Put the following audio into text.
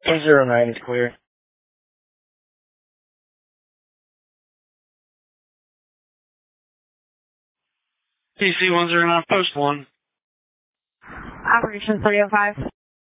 209 is clear. TC 109, post 1. Operation 305.